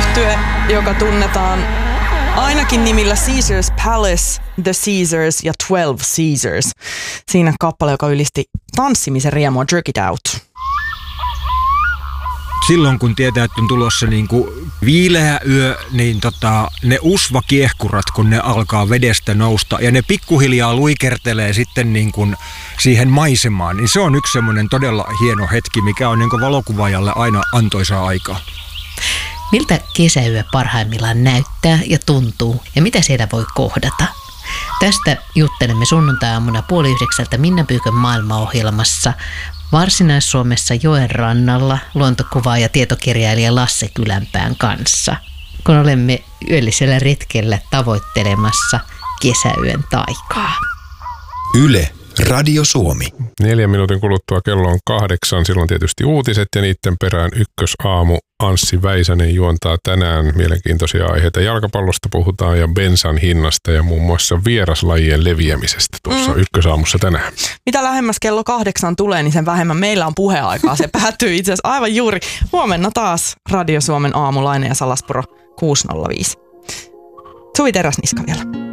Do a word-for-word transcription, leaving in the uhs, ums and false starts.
yhtye, joka tunnetaan ainakin nimillä Caesar's Palace, The Caesars ja Twelve Caesars. Siinä kappale, joka ylisti tanssimisen riemua Jerk It Out. Silloin kun tietää, että on tulossa niin kuin viileä yö, niin tota, ne usvakiehkurat, kun ne alkaa vedestä nousta ja ne pikkuhiljaa luikertelee sitten niin kuin siihen maisemaan, niin se on yksi semmoinen todella hieno hetki, mikä on niin kuin valokuvaajalle aina antoisaa aikaa. Miltä kesäyö parhaimmillaan näyttää ja tuntuu ja mitä siellä voi kohdata? Tästä juttelemme sunnuntai-aamuna puoli yhdeksältä Minna Pyykön maailmaohjelmassa Varsinais-Suomessa joen rannalla luontokuvaaja ja tietokirjailija Lasse Kylänpään kanssa, kun olemme yöllisellä retkellä tavoittelemassa kesäyön taikaa. Yle, Radio Suomi. Neljän minuutin kuluttua kello on kahdeksan, silloin tietysti uutiset ja niiden perään ykkösaamu. Anssi Väisänen juontaa tänään mielenkiintoisia aiheita. Jalkapallosta puhutaan ja bensan hinnasta ja muun muassa vieraslajien leviämisestä tuossa mm. ykkösaamussa tänään. Mitä lähemmäs kello kahdeksan tulee, niin sen vähemmän meillä on puheaikaa. Se päättyy itse asiassa aivan juuri huomenna taas Radio Suomen aamulainen ja Salaspuro kuusi nolla viisi. Suvi Teräsniska vielä.